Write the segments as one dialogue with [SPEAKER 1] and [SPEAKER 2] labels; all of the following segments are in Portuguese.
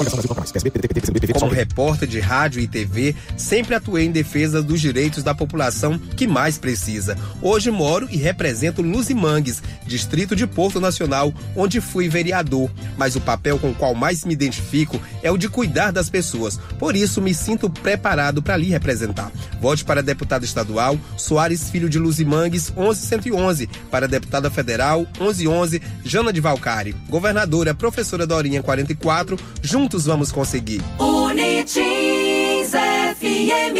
[SPEAKER 1] Como repórter de rádio e TV, sempre atuei em defesa dos direitos da população que mais precisa. Hoje moro e represento Luzimangues, distrito de Porto Nacional, onde fui vereador. Mas o papel com o qual mais me identifico é o de cuidar das pessoas. Por isso, me sinto preparado para lhe representar. Vote para deputado estadual Soares Filho de Luzimangues, 11111. Para deputada federal, 1111, Jana de Valcari. Governadora, professora Dorinha, 44. Juntos vamos conseguir.
[SPEAKER 2] Unitins FM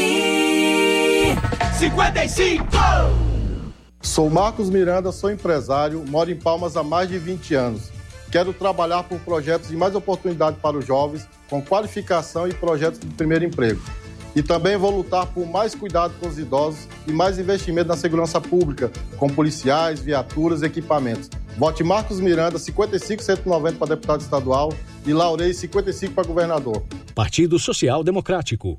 [SPEAKER 2] 55.
[SPEAKER 3] Sou Marcos Miranda, sou empresário, moro em Palmas há mais de 20 anos. Quero trabalhar por projetos de mais oportunidade para os jovens, com qualificação e projetos de primeiro emprego. E também vou lutar por mais cuidado com os idosos e mais investimento na segurança pública, com policiais, viaturas e equipamentos. Vote Marcos Miranda, 55-190 para deputado estadual e Laurei, 55 para governador.
[SPEAKER 4] Partido Social Democrático.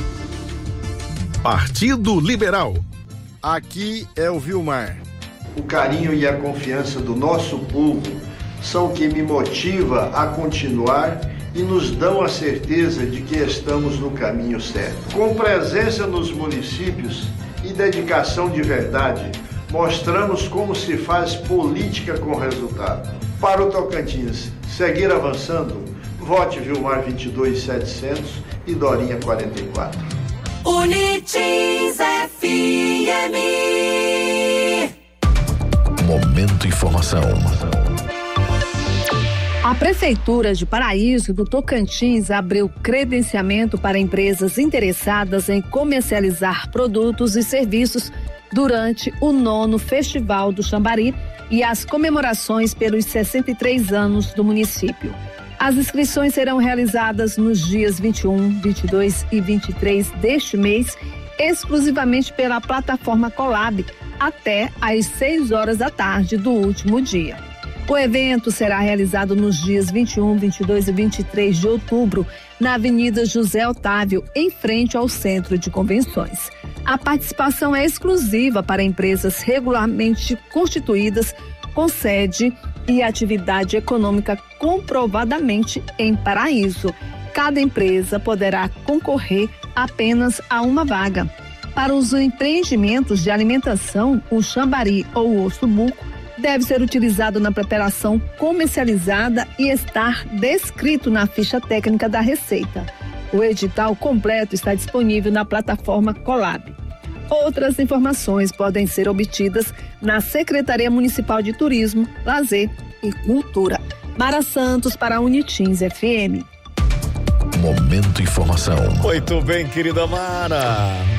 [SPEAKER 5] Partido Liberal.
[SPEAKER 6] Aqui é o Vilmar.
[SPEAKER 7] O carinho e a confiança do nosso povo são o que me motiva a continuar e nos dão a certeza de que estamos no caminho certo. Com presença nos municípios e dedicação de verdade, mostramos como se faz política com resultado. Para o Tocantins seguir avançando, vote Vilmar 22700 e Dorinha 44.
[SPEAKER 2] Unitins FM.
[SPEAKER 5] Momento Informação.
[SPEAKER 8] A Prefeitura de Paraíso do Tocantins abriu credenciamento para empresas interessadas em comercializar produtos e serviços durante o 9º Festival do Xambari e as comemorações pelos 63 anos do município. As inscrições serão realizadas nos dias 21, 22 e 23 deste mês, exclusivamente pela plataforma Colab, até às 6 horas da tarde do último dia. O evento será realizado nos dias 21, 22 e 23 de outubro, na Avenida José Otávio, em frente ao Centro de Convenções. A participação é exclusiva para empresas regularmente constituídas, com sede e atividade econômica comprovadamente em Paraíso. Cada empresa poderá concorrer apenas a uma vaga. Para os empreendimentos de alimentação, o xambari ou o ossobuco deve ser utilizado na preparação comercializada e estar descrito na ficha técnica da Receita. O edital completo está disponível na plataforma Colab. Outras informações podem ser obtidas na Secretaria Municipal de Turismo, Lazer e Cultura. Mara Santos para a Unitins FM.
[SPEAKER 5] Momento Informação.
[SPEAKER 6] Muito bem, querida Mara.